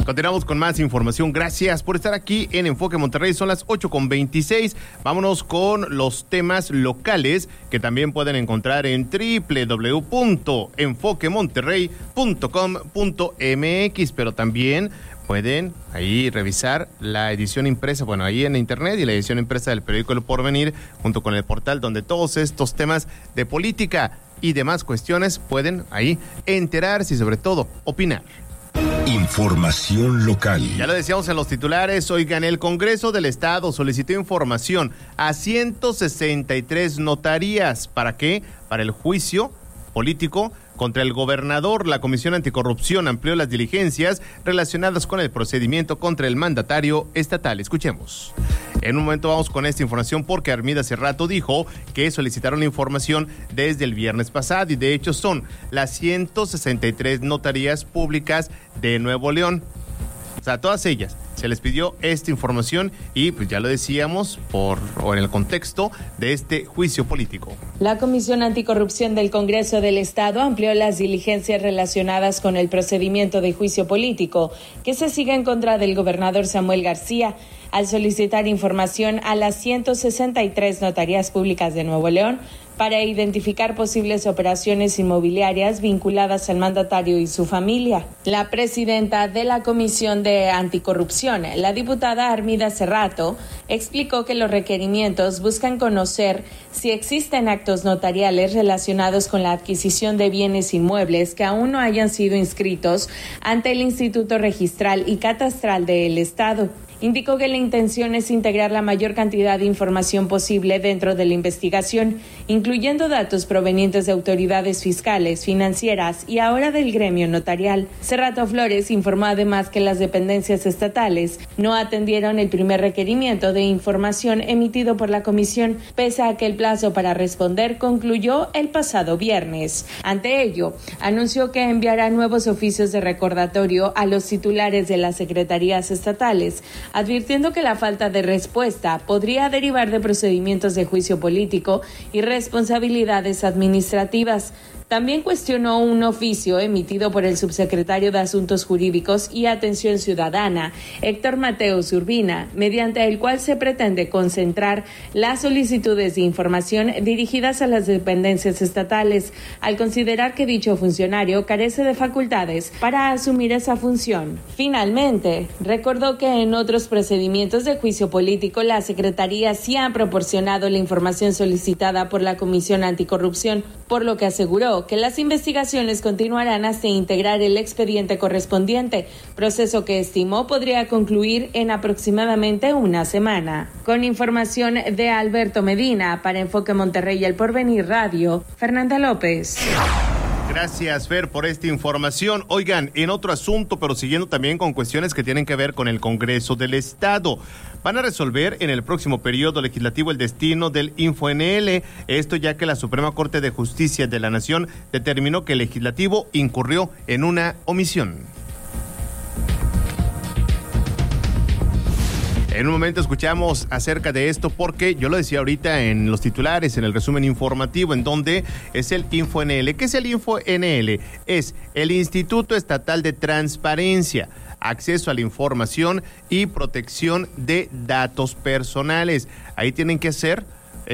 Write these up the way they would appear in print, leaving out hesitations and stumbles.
Continuamos con más información. Gracias por estar aquí en Enfoque Monterrey. Son las 8:26. Vámonos con los temas locales que también pueden encontrar en www.enfoquemonterrey.com.mx, pero también pueden ahí revisar la edición impresa, bueno, ahí en internet, y la edición impresa del periódico El Porvenir, junto con el portal donde todos estos temas de política y demás cuestiones pueden ahí enterarse y sobre todo opinar. Información local. Ya lo decíamos en los titulares. Oigan, el Congreso del Estado solicitó información a 163 notarías. ¿Para qué? Para el juicio político contra el gobernador. La Comisión Anticorrupción amplió las diligencias relacionadas con el procedimiento contra el mandatario estatal. Escuchemos. En un momento vamos con esta información porque Armida Cerrato dijo que solicitaron la información desde el viernes pasado y de hecho son las 163 notarías públicas de Nuevo León. O sea, todas ellas se les pidió esta información y pues ya lo decíamos en el contexto de este juicio político. La Comisión Anticorrupción del Congreso del Estado amplió las diligencias relacionadas con el procedimiento de juicio político que se sigue en contra del gobernador Samuel García al solicitar información a las 163 notarías públicas de Nuevo León para identificar posibles operaciones inmobiliarias vinculadas al mandatario y su familia. La presidenta de la Comisión de Anticorrupción, la diputada Armida Cerrato, explicó que los requerimientos buscan conocer si existen actos notariales relacionados con la adquisición de bienes inmuebles que aún no hayan sido inscritos ante el Instituto Registral y Catastral del Estado. Indicó que la intención es integrar la mayor cantidad de información posible dentro de la investigación, incluyendo datos provenientes de autoridades fiscales, financieras y ahora del gremio notarial. Cerrato Flores informó además que las dependencias estatales no atendieron el primer requerimiento de información emitido por la comisión, pese a que el plazo para responder concluyó el pasado viernes. Ante ello, anunció que enviará nuevos oficios de recordatorio a los titulares de las secretarías estatales, advirtiendo que la falta de respuesta podría derivar de procedimientos de juicio político y responsabilidades administrativas. También cuestionó un oficio emitido por el subsecretario de Asuntos Jurídicos y Atención Ciudadana, Héctor Mateos Urbina, mediante el cual se pretende concentrar las solicitudes de información dirigidas a las dependencias estatales, al considerar que dicho funcionario carece de facultades para asumir esa función. Finalmente, recordó que en otros procedimientos de juicio político la Secretaría sí ha proporcionado la información solicitada por la Comisión Anticorrupción, por lo que aseguró que las investigaciones continuarán hasta integrar el expediente correspondiente, proceso que estimó podría concluir en aproximadamente una semana. Con información de Alberto Medina, para Enfoque Monterrey y El Porvenir Radio, Fernanda López. Gracias, Fer, por esta información. Oigan, en otro asunto, pero siguiendo también con cuestiones que tienen que ver con el Congreso del Estado. Van a resolver en el próximo periodo legislativo el destino del InfoNL. Esto ya que la Suprema Corte de Justicia de la Nación determinó que el legislativo incurrió en una omisión. En un momento escuchamos acerca de esto porque yo lo decía ahorita en los titulares, en el resumen informativo, en donde es el InfoNL. ¿Qué es el InfoNL? Es el Instituto Estatal de Transparencia, Acceso a la Información y Protección de Datos Personales. Ahí tienen que hacer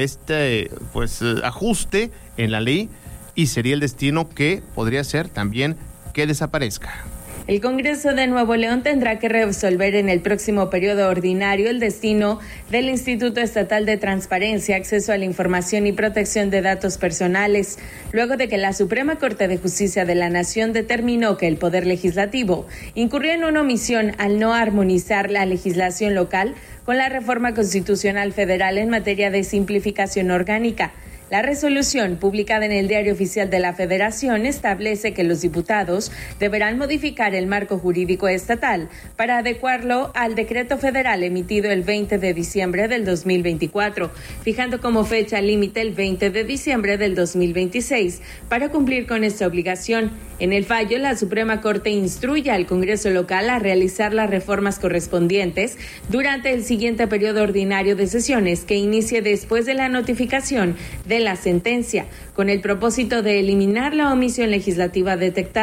ajuste en la ley y sería el destino que podría ser también que desaparezca. El Congreso de Nuevo León tendrá que resolver en el próximo periodo ordinario el destino del Instituto Estatal de Transparencia, Acceso a la Información y Protección de Datos Personales, luego de que la Suprema Corte de Justicia de la Nación determinó que el Poder Legislativo incurrió en una omisión al no armonizar la legislación local con la reforma constitucional federal en materia de simplificación orgánica. La resolución, publicada en el Diario Oficial de la Federación, establece que los diputados deberán modificar el marco jurídico estatal para adecuarlo al decreto federal emitido el 20 de diciembre del 2024, fijando como fecha límite el 20 de diciembre del 2026 para cumplir con esta obligación. En el fallo, la Suprema Corte instruye al Congreso local a realizar las reformas correspondientes durante el siguiente periodo ordinario de sesiones que inicie después de la notificación de la sentencia, con el propósito de eliminar la omisión legislativa detectada.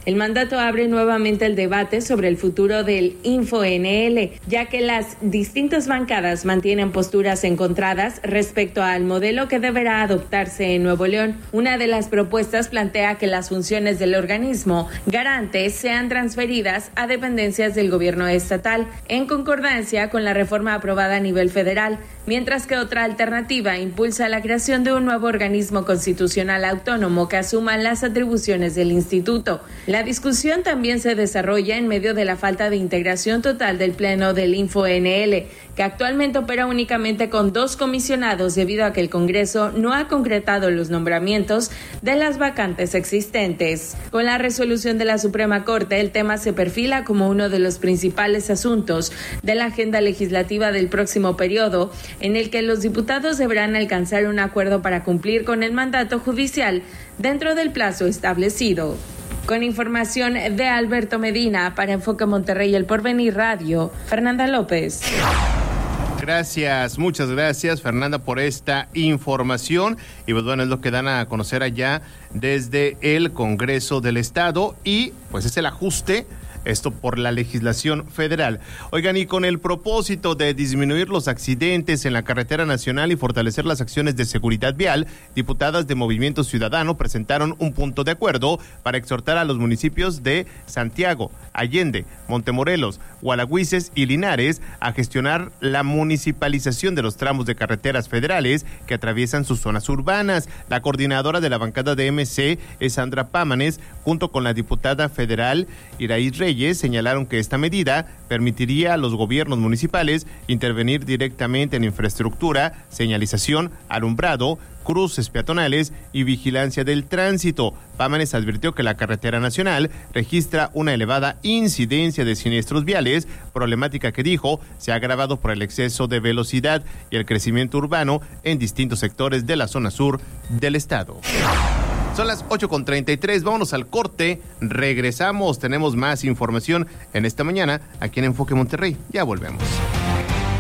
El mandato abre nuevamente el debate sobre el futuro del InfoNL, ya que las distintas bancadas mantienen posturas encontradas respecto al modelo que deberá adoptarse en Nuevo León. Una de las propuestas plantea que las funciones del organismo garante sean transferidas a dependencias del gobierno estatal, en concordancia con la reforma aprobada a nivel federal, mientras que otra alternativa impulsa la creación de un nuevo organismo constitucional autónomo que asuma las atribuciones del instituto. La discusión también se desarrolla en medio de la falta de integración total del Pleno del InfoNL, que actualmente opera únicamente con 2 comisionados debido a que el Congreso no ha concretado los nombramientos de las vacantes existentes. Con la resolución de la Suprema Corte, el tema se perfila como uno de los principales asuntos de la agenda legislativa del próximo periodo, en el que los diputados deberán alcanzar un acuerdo para cumplir con el mandato judicial dentro del plazo establecido. Con información de Alberto Medina para Enfoque Monterrey, El Porvenir Radio, Fernanda López. Gracias, muchas gracias, Fernanda, por esta información. Y pues bueno, es lo que dan a conocer allá desde el Congreso del Estado y pues es el ajuste, esto por la legislación federal. Oigan, y con el propósito de disminuir los accidentes en la carretera nacional y fortalecer las acciones de seguridad vial, diputadas de Movimiento Ciudadano presentaron un punto de acuerdo para exhortar a los municipios de Santiago, Allende, Montemorelos, Gualagüises y Linares a gestionar la municipalización de los tramos de carreteras federales que atraviesan sus zonas urbanas. La coordinadora de la bancada de MC es Sandra Pámanes, junto con la diputada federal Iraíz Reyes, señalaron que esta medida permitiría a los gobiernos municipales intervenir directamente en infraestructura, señalización, alumbrado, cruces peatonales y vigilancia del tránsito. Pámanes advirtió que la carretera nacional registra una elevada incidencia de siniestros viales, problemática que dijo se ha agravado por el exceso de velocidad y el crecimiento urbano en distintos sectores de la zona sur del estado. Son las 8:33, vámonos al corte, regresamos, tenemos más información en esta mañana aquí en Enfoque Monterrey, ya volvemos.